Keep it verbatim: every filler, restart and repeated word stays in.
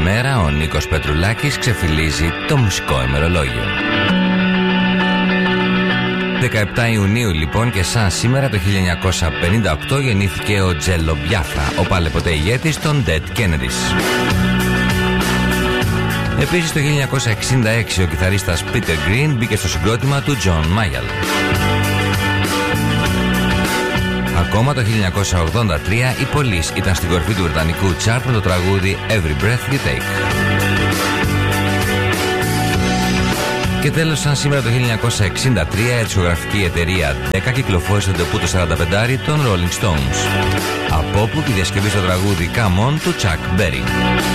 μέρα ο Νίκος Πετρουλάκης ξεφυλίζει το μουσικό ημερολόγιο. δεκαεπτά Ιουνίου λοιπόν, και σαν σήμερα το χίλια εννιακόσια πενήντα οκτώ γεννήθηκε ο Τζέλο Μπιάφρα, ο παλαιποτέ ηγέτης των Dead Kennedys. Επίσης το χίλια εννιακόσια εξήντα έξι ο κιθαρίστας Peter Green μπήκε στο συγκρότημα του John Mayall. Ακόμα το χίλια εννιακόσια ογδόντα τρία η Police ήταν στην κορφή του βρετανικού τσάρτ με το τραγούδι Every Breath You Take. Και τέλος, σαν σήμερα το χίλια εννιακόσια εξήντα τρία η δισκογραφική εταιρεία Decca κυκλοφόρησε το ντεπού του σαράντα πέντε των Rolling Stones, από όπου και η διασκευή στο τραγούδι Come On του Chuck Berry.